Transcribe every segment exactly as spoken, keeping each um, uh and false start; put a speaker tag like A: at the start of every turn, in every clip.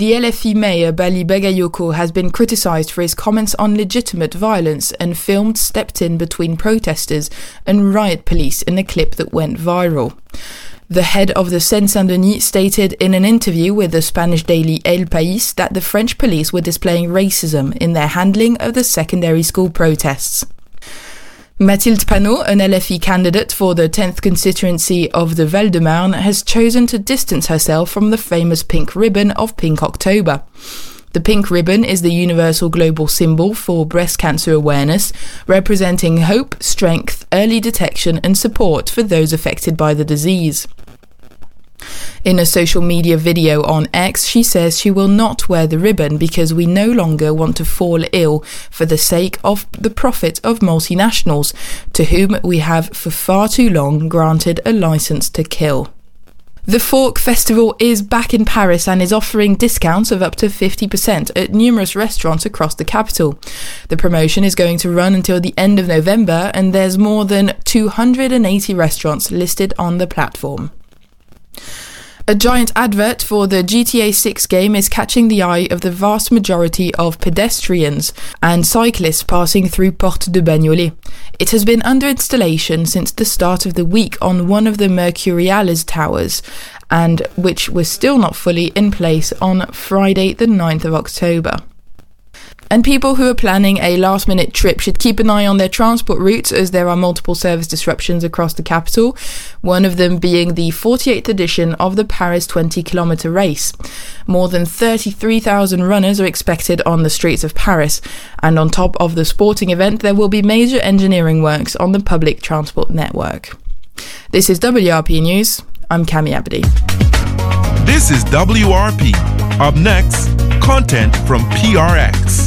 A: The L F I mayor Bali Bagayoko has been criticised for his comments on legitimate violence and filmed stepped in between protesters and riot police in a clip that went viral. The head of the Seine-Saint-Denis stated in an interview with the Spanish daily El País that the French police were displaying racism in their handling of the secondary school protests. Mathilde Panot, an L F I candidate for the tenth constituency of the Val-de-Marne, has chosen to distance herself from the famous pink ribbon of Pink October. The pink ribbon is the universal global symbol for breast cancer awareness, representing hope, strength, early detection and support for those affected by the disease. In a social media video on X, she says she will not wear the ribbon because we no longer want to fall ill for the sake of the profit of multinationals, to whom we have for far too long granted a license to kill. The Fork Festival is back in Paris and is offering discounts of up to fifty percent at numerous restaurants across the capital. The promotion is going to run until the end of November, and there's more than two hundred eighty restaurants listed on the platform. A giant advert for the G T A six game is catching the eye of the vast majority of pedestrians and cyclists passing through Porte de Bagnolet. It has been under installation since the start of the week on one of the Mercuriales towers, and which was still not fully in place on Friday the ninth of October. And people who are planning a last-minute trip should keep an eye on their transport routes, as there are multiple service disruptions across the capital, one of them being the forty-eighth edition of the Paris twenty kilometre race. More than thirty-three thousand runners are expected on the streets of Paris, and on top of the sporting event there will be major engineering works on the public transport network. This is W R P News. I'm Cami Abdi.
B: This is W R P. Up next, content from P R X.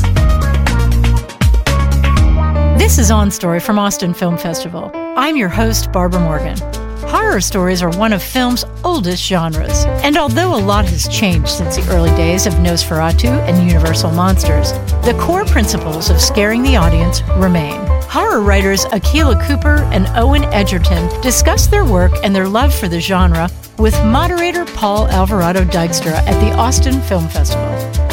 C: This is On Story from Austin Film Festival. I'm your host, Barbara Morgan. Horror stories are one of film's oldest genres, and although a lot has changed since the early days of Nosferatu and Universal Monsters, the core principles of scaring the audience remain. Horror writers Akilah Cooper and Owen Edgerton discuss their work and their love for the genre with moderator Paul Alvarado Dykstra at the Austin Film Festival.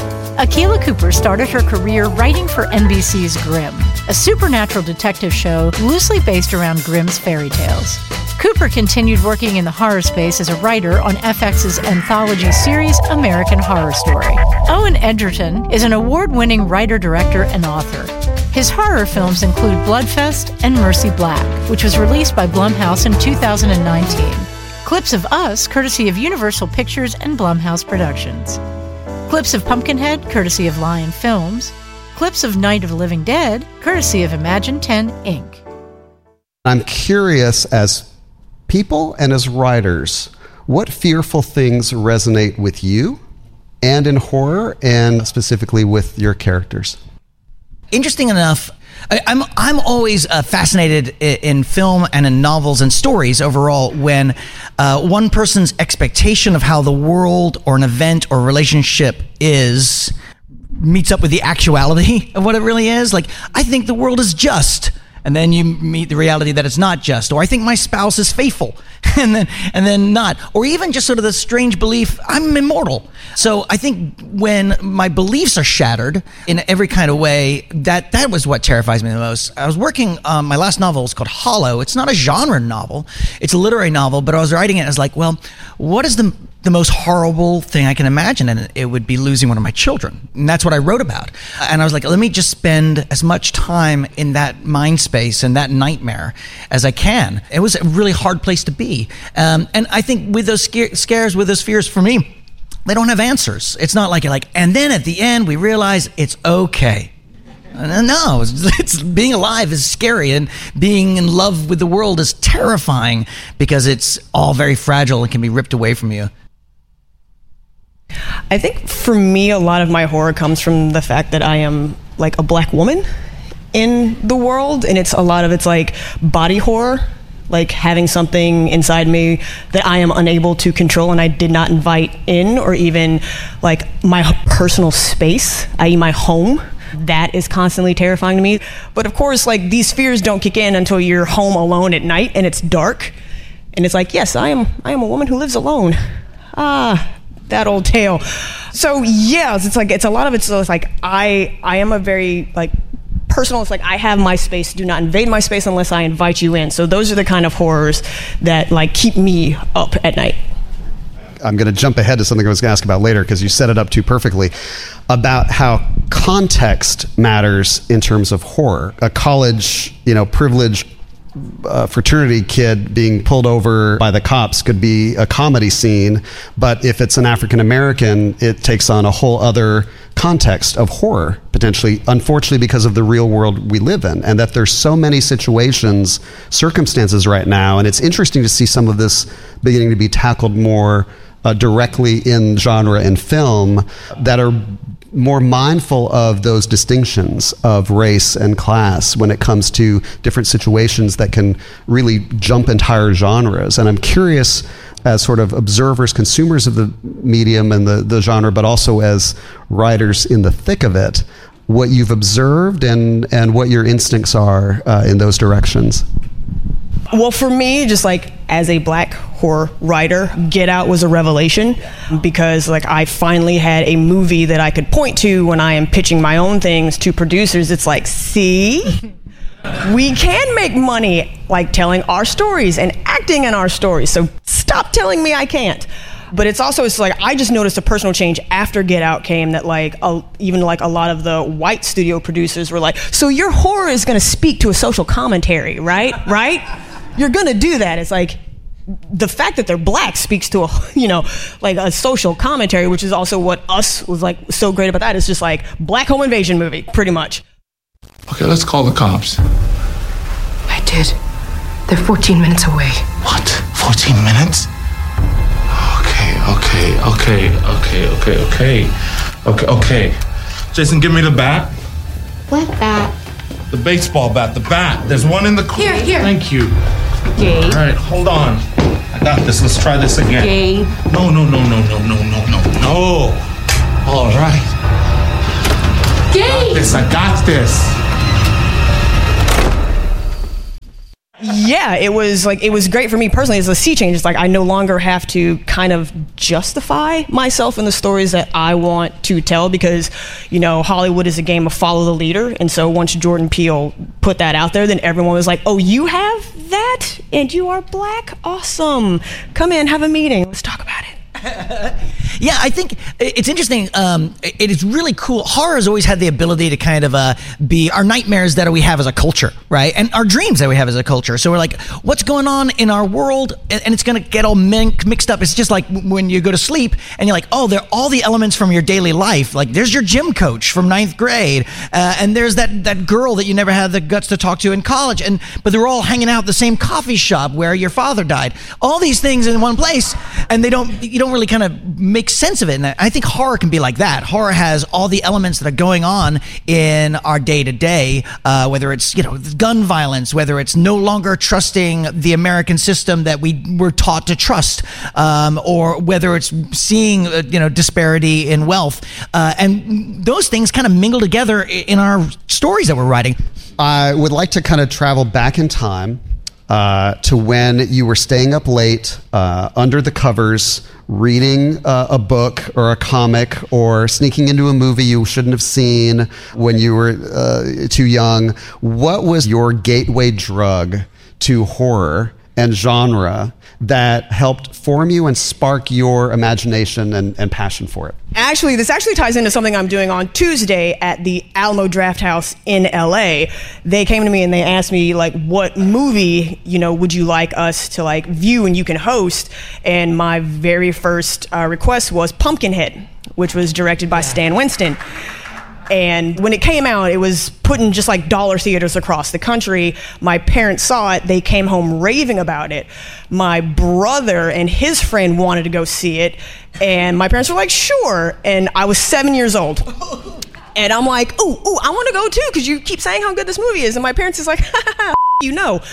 C: Akilah Cooper started her career writing for N B C's Grimm, a supernatural detective show loosely based around Grimm's fairy tales. Cooper continued working in the horror space as a writer on F X's anthology series American Horror Story. Owen Edgerton is an award-winning writer, director, and author. His horror films include Bloodfest and Mercy Black, which was released by Blumhouse in two thousand nineteen. Clips of Us, courtesy of Universal Pictures and Blumhouse Productions. Clips of Pumpkinhead, courtesy of Lion Films. Clips of Night of the Living Dead, courtesy of Imagine ten, Incorporated.
D: I'm curious, as people and as writers, what fearful things resonate with you and in horror, and specifically with your characters?
E: Interesting enough, I, I'm I'm always uh, fascinated in, in film and in novels and stories overall when uh, one person's expectation of how the world or an event or relationship is meets up with the actuality of what it really is. Like, I think the world is just, and then you meet the reality that it's not just. Or I think my spouse is faithful, and then and then not. Or even just sort of the strange belief, I'm immortal. So I think when my beliefs are shattered in every kind of way, that that was what terrifies me the most. I was working on my last novel. It's called Hollow. It's not a genre novel. It's a literary novel, but I was writing it. I was like, well, what is the the most horrible thing I can imagine? And it would be losing one of my children. And that's what I wrote about. And I was like, let me just spend as much time in that mind space and that nightmare as I can. It was a really hard place to be. Um, and I think with those scare, scares, with those fears, for me, they don't have answers. It's not like, like, and then at the end we realize it's okay. No, it's, it's being alive is scary, and being in love with the world is terrifying because it's all very fragile and can be ripped away from you.
F: I think for me, a lot of my horror comes from the fact that I am like a black woman in the world, and it's a lot of it's like body horror, like having something inside me that I am unable to control and I did not invite in, or even like my personal space, that is my home. That is constantly terrifying to me. But of course, like, these fears don't kick in until you're home alone at night and it's dark. And it's like, yes, I am I am a woman who lives alone. Ah, that old tale. So yeah, it's like it's a lot of it's, it's like I I am a very like personal. It's like I have my space. Do not invade my space unless I invite you in. So those are the kind of horrors that like keep me up at night.
D: I'm going to jump ahead to something I was going to ask about later because you set it up too perfectly about how context matters in terms of horror. A college, you know, privileged uh, fraternity kid being pulled over by the cops could be a comedy scene, but if it's an African American, it takes on a whole other context of horror, potentially, unfortunately, because of the real world we live in, and that there's so many situations, circumstances right now, and it's interesting to see some of this beginning to be tackled more uh, directly in genre and film that are more mindful of those distinctions of race and class when it comes to different situations that can really jump entire genres. And I'm curious, as sort of observers, consumers of the medium and the, the genre, but also as writers in the thick of it, what you've observed and, and what your instincts are uh, in those directions.
F: Well, for me, just like as a black horror writer, Get Out was a revelation because like I finally had a movie that I could point to when I am pitching my own things to producers. It's like, see, we can make money like telling our stories and acting in our stories. So stop telling me I can't. But it's also, it's like, I just noticed a personal change after Get Out came that like, a, even like a lot of the white studio producers were like, so your horror is gonna speak to a social commentary, right? Right? You're gonna do that. It's like, the fact that they're black speaks to a, you know, like a social commentary, which is also what Us was like so great about that. It's just like black home invasion movie, pretty much.
G: Okay, let's call the cops.
H: I did. They're fourteen minutes away.
G: What? fourteen minutes? Okay, okay, okay, okay, okay, okay. Okay, okay. Jason, give me the bat.
I: What bat?
G: The baseball bat, the bat. There's one in the corner.
H: Here, here.
G: Thank you.
H: Gabe.
G: All right, hold on. I got this. Let's try this again.
H: Gabe.
G: No, no, no, no, no, no, no, no, no. All right.
H: Gabe.
G: This, I got this.
F: Yeah, it was like, it was great for me personally as a sea change. It's like I no longer have to kind of justify myself in the stories that I want to tell because, you know, Hollywood is a game of follow the leader. And so once Jordan Peele put that out there, then everyone was like, oh, you have that and you are black? Awesome. Come in, have a meeting. Let's talk about it.
E: Yeah, I think it's interesting. Um, it is really cool. Horror has always had the ability to kind of uh, be our nightmares that we have as a culture, right? And our dreams that we have as a culture. So we're like, what's going on in our world? And it's going to get all mixed up. It's just like when you go to sleep and you're like, oh, they're all the elements from your daily life. Like there's your gym coach from ninth grade. Uh, and there's that, that girl that you never had the guts to talk to in college. And but they're all hanging out at the same coffee shop where your father died. All these things in one place. And they don't, you don't really kind of make sense of it. And I think horror can be like that. Horror has all the elements that are going on in our day to day, whether it's, you know, gun violence, whether it's no longer trusting the American system that we were taught to trust, um, or whether it's seeing, uh, you know, disparity in wealth. Uh, and those things kind of mingle together in our stories that we're writing.
D: I would like to kind of travel back in time Uh, to when you were staying up late uh, under the covers, reading uh, a book or a comic or sneaking into a movie you shouldn't have seen when you were uh, too young. What was your gateway drug to horror and genre that helped form you and spark your imagination and, and passion for it?
F: Actually, this actually ties into something I'm doing on Tuesday at the Alamo Drafthouse in L A. They came to me and they asked me, like, what movie, you know, would you like us to, like, view and you can host? And my very first uh, request was Pumpkinhead, which was directed by Stan Winston. And when it came out, it was put in just like dollar theaters across the country. My parents saw it. They came home raving about it. My brother and his friend wanted to go see it. And my parents were like, sure. And I was seven years old. And I'm like, ooh, ooh, I want to go too, because you keep saying how good this movie is. And my parents is like, ha, ha, ha, you know.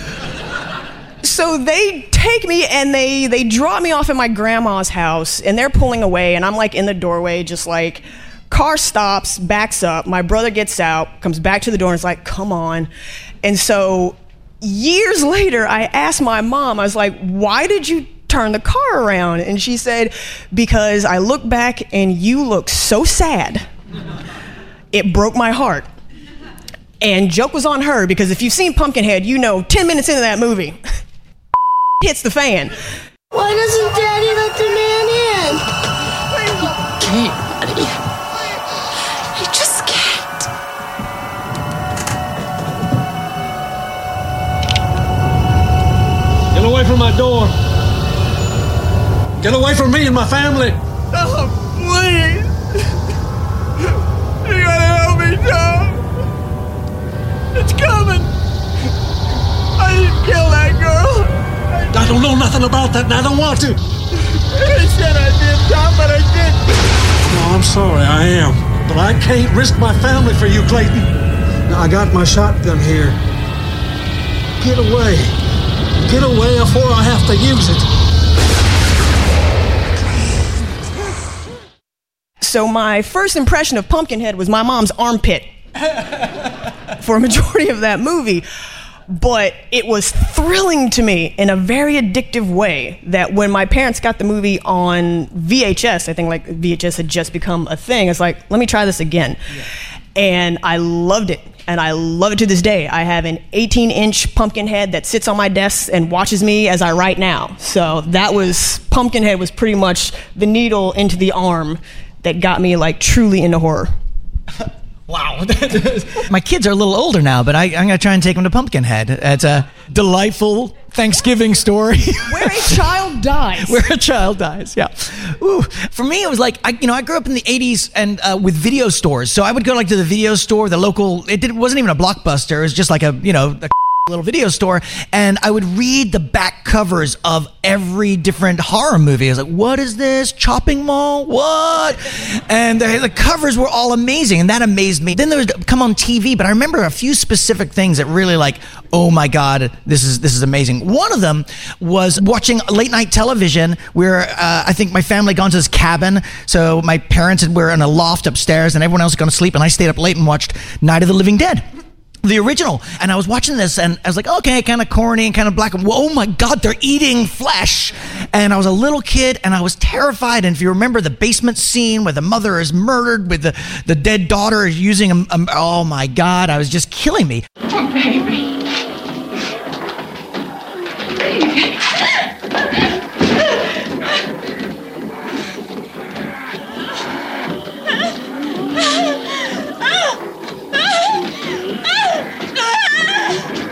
F: So they take me and they, they drop me off at my grandma's house. And they're pulling away. And I'm like in the doorway, just like... Car stops, backs up. My brother gets out, comes back to the door and is like, come on. And so years later, I asked my mom, I was like, why did you turn the car around? And she said, because I look back and you look so sad. It broke my heart. And joke was on her, because if you've seen Pumpkinhead, you know ten minutes into that movie, hits the fan.
I: Why doesn't Daddy let the man in?
H: He can't, Daddy. He just can't.
J: Get away from my door. Get away from me and my family.
K: Oh, please. You gotta help me, Tom. It's coming. I didn't kill that girl.
J: I don't know nothing about that, and I don't want to.
K: They said I did, Tom, but I didn't.
J: No, I'm sorry, I am. But I can't risk my family for you, Clayton. Now, I got my shotgun here. Get away. Get away before I have to use it.
F: So my first impression of Pumpkinhead was my mom's armpit for a majority of that movie. But it was thrilling to me in a very addictive way that when my parents got the movie on V H S, I think like V H S had just become a thing. It's like, let me try this again. Yeah. And I loved it. And I love it to this day. I have an eighteen inch Pumpkinhead that sits on my desk and watches me as I write now. So that was, Pumpkinhead was pretty much the needle into the arm that got me like truly into horror.
E: Wow. My kids are a little older now, but I, I'm going to try and take them to Pumpkinhead. It's a delightful Thanksgiving story.
F: Where a child dies.
E: Where a child dies, yeah. Ooh. For me, it was like, I, you know, I grew up in the eighties and uh, with video stores. So I would go like to the video store, the local, it did, wasn't even a Blockbuster. It was just like a, you know, a little video store, and I would read the back covers of every different horror movie. I was like, what is this? Chopping Mall? What? And the, the covers were all amazing, and that amazed me. Then there would come on T V, but I remember a few specific things that really like, oh my God, this is this is amazing. One of them was watching late night television where uh, I think my family had gone to this cabin, so my parents were in a loft upstairs and everyone else had gone to sleep, and I stayed up late and watched Night of the Living Dead. The original. And I was watching this and I was like, okay, kind of corny and kind of black. Oh my God, they're eating flesh. And I was a little kid and I was terrified. And if you remember the basement scene where the mother is murdered with the, the dead daughter using a, a, oh my God, I was just killing me.
H: Oh, baby. Baby.